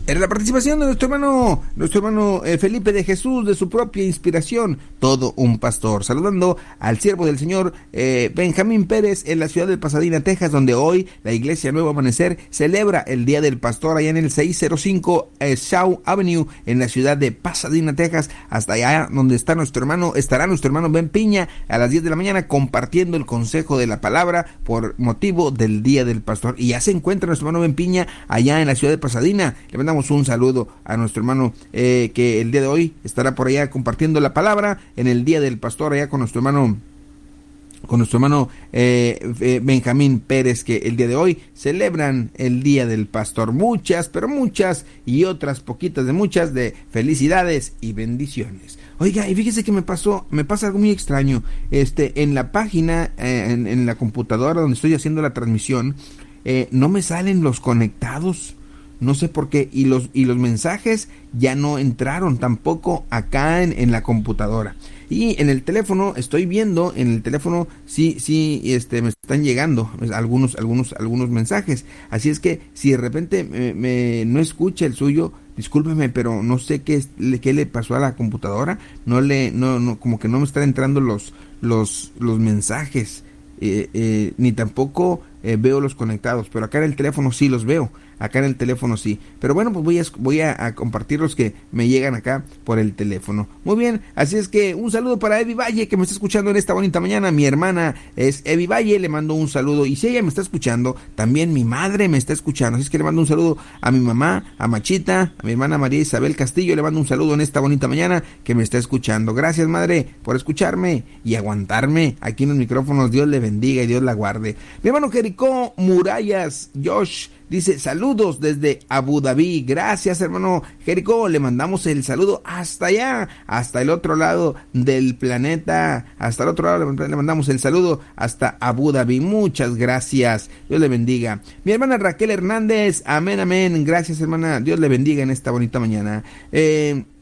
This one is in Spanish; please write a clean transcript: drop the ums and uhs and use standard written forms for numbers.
Era la participación de nuestro hermano Felipe de Jesús, de su propia inspiración, todo un pastor. Saludando al siervo del Señor Benjamín Pérez en la ciudad de Pasadena, Texas, donde hoy la Iglesia Nuevo Amanecer celebra el Día del Pastor allá en el 605 Shaw Avenue en la ciudad de Pasadena, Texas. Hasta allá donde estará nuestro hermano Ben Piña a las 10 de la mañana compartiendo el consejo de la palabra por motivo del Día del Pastor. Y ya se encuentra nuestro hermano Ben Piña allá en la ciudad de Pasadena. Le mandamos un saludo a nuestro hermano que el día de hoy estará por allá compartiendo la palabra en el Día del Pastor allá con nuestro hermano Benjamín Pérez, que el día de hoy celebran el Día del Pastor. Muchas y otras poquitas de muchas de felicidades y bendiciones. Oiga, y fíjese que me pasa algo muy extraño. En la página, en la computadora donde estoy haciendo la transmisión, no me salen los conectados. No sé por qué, y los mensajes ya no entraron tampoco acá en la computadora. Y en el teléfono, estoy viendo, sí, me están llegando algunos mensajes. Así es que si de repente no escucha el suyo, discúlpeme, pero no sé qué le pasó a la computadora. No, como que no me están entrando los mensajes, ni tampoco veo los conectados, pero acá en el teléfono sí los veo. Pero bueno, pues voy a compartir los que me llegan acá por el teléfono. Muy bien, así es que un saludo para Evi Valle, que me está escuchando en esta bonita mañana. Mi hermana es Evi Valle, le mando un saludo. Y si ella me está escuchando, también mi madre me está escuchando. Así es que le mando un saludo a mi mamá, a Machita, a mi hermana María Isabel Castillo. Le mando un saludo en esta bonita mañana que me está escuchando. Gracias, madre, por escucharme y aguantarme aquí en los micrófonos. Dios le bendiga y Dios la guarde. Mi hermano Jericó Murallas Josh dice saludos desde Abu Dhabi. Gracias, hermano Jericó. Le mandamos el saludo hasta allá, hasta el otro lado del planeta. Hasta el otro lado le mandamos el saludo hasta Abu Dhabi. Muchas gracias. Dios le bendiga. Mi hermana Raquel Hernández. Amén, amén. Gracias, hermana. Dios le bendiga en esta bonita mañana.